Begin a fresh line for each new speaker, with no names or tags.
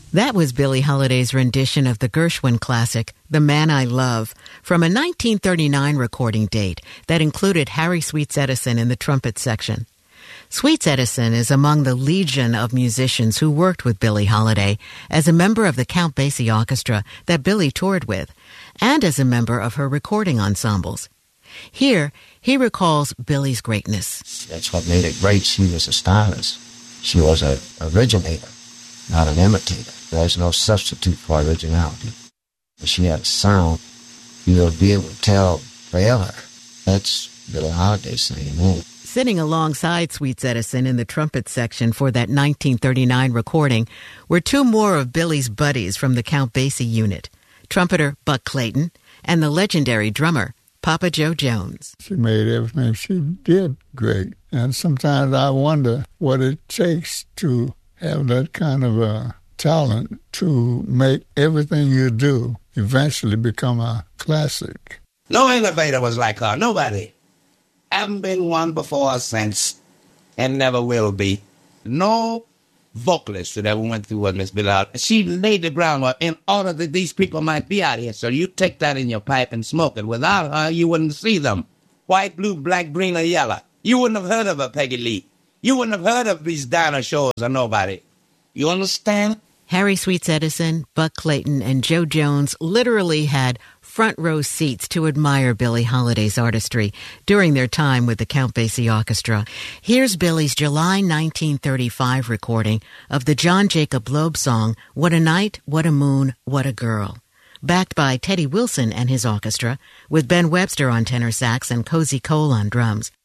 That was Billie Holiday's rendition of the Gershwin classic, The Man I Love, from a 1939 recording date that included Harry Sweets Edison in the trumpet section. Sweets Edison is among the legion of musicians who worked with Billie Holiday as a member of the Count Basie Orchestra that Billie toured with, and as a member of her recording ensembles. Here, he recalls Billie's greatness.
That's what made it great. She was a stylist. She was an originator, not an imitator. There's no substitute for originality. But she had a sound you'll be able to tell forever. That's Billie Holiday saying that.
Sitting alongside Sweets Edison in the trumpet section for that 1939 recording were two more of Billie's buddies from the Count Basie unit, trumpeter Buck Clayton and the legendary drummer Papa Joe Jones.
She made everything she did great. And sometimes I wonder what it takes to have that kind of a talent to make everything you do eventually become a classic.
No innovator was like her. Nobody. Haven't been one before or since, and never will be. No vocalist that ever went through what Miss Billie Holiday. She laid the groundwork in order that these people might be out here. So you take that in your pipe and smoke it. Without her, you wouldn't see them. White, blue, black, green, or yellow. You wouldn't have heard of her, Peggy Lee. You wouldn't have heard of these dinosaurs or nobody. You understand?
Harry Sweets Edison, Buck Clayton, and Joe Jones literally had front row seats to admire Billie Holiday's artistry during their time with the Count Basie Orchestra. Here's Billie's July 1935 recording of the John Jacob Loeb song, What a Night, What a Moon, What a Girl, backed by Teddy Wilson and his orchestra, with Ben Webster on tenor sax and Cozy Cole on drums.